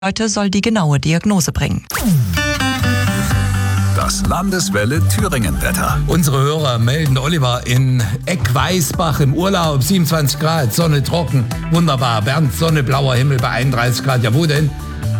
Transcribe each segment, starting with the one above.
Heute soll die genaue Diagnose bringen. Das Landeswelle Thüringen-Wetter. Unsere Hörer melden Oliver in Eck-Weißbach im Urlaub, 27 Grad, Sonne trocken, wunderbar. Bernd, Sonne, blauer Himmel bei 31 Grad. Ja, wo denn?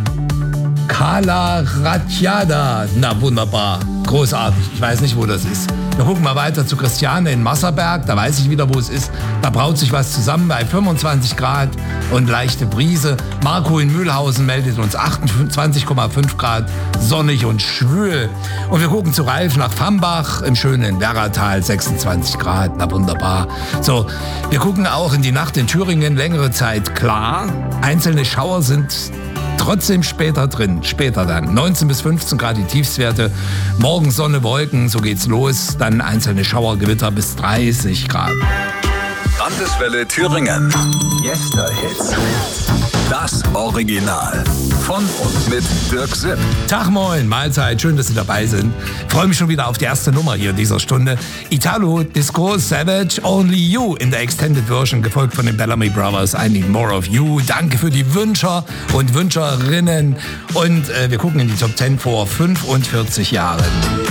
Kala Ratjada. Na, wunderbar. Großartig. Ich weiß nicht, wo das ist. Wir gucken mal weiter zu Christiane in Masserberg. Da weiß ich wieder, wo es ist. Da braut sich was zusammen bei 25 Grad und leichte Brise. Marco in Mühlhausen meldet uns 28,5 Grad, sonnig und schwül. Und wir gucken zu Ralf nach Fambach im schönen Werratal, 26 Grad. Na, wunderbar. So, wir gucken auch in die Nacht in Thüringen, längere Zeit klar. Einzelne Schauer sind trotzdem später drin, später dann. 19 bis 15 Grad die Tiefstwerte. Morgen Sonne, Wolken, so geht's los. Dann einzelne Schauergewitter bis 30 Grad. Landeswelle Thüringen. Yesterhits. Das Original. Von und mit Dirk Sipp. Tag, moin, Mahlzeit, schön, dass Sie dabei sind. Freue mich schon wieder auf die erste Nummer hier in dieser Stunde. Italo, Disco, Savage, Only You in der Extended Version, gefolgt von den Bellamy Brothers, I Need More of You. Danke für die Wünscher und Wünscherinnen. Und wir gucken in die Top 10 vor 45 Jahren.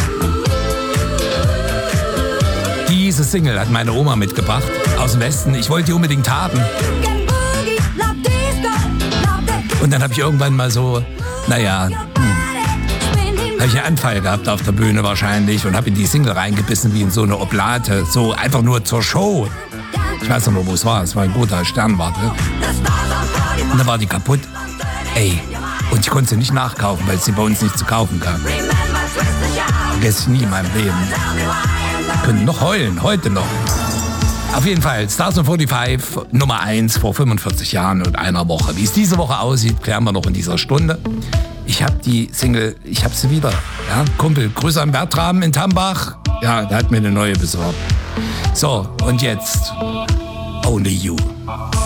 Diese Single hat meine Oma mitgebracht, aus dem Westen. Ich wollte die unbedingt haben. Und dann habe ich irgendwann mal so, habe ich einen Anfall gehabt auf der Bühne wahrscheinlich und habe in die Single reingebissen wie in so eine Oblate. So einfach nur zur Show. Ich weiß noch, wo es war. Es war ein guter Sternwarte. Und dann war die kaputt. Ey, und ich konnte sie nicht nachkaufen, weil es sie bei uns nicht zu kaufen gab. Vergesse ich nie in meinem Leben. Können noch heulen, heute noch. Auf jeden Fall, Stars on 45, Nummer 1 vor 45 Jahren und einer Woche. Wie es diese Woche aussieht, klären wir noch in dieser Stunde. Ich habe die Single, ich habe sie wieder. Ja, Kumpel, Grüße an Bertram in Tambach. Ja, der hat mir eine neue besorgt. So, und jetzt Only You.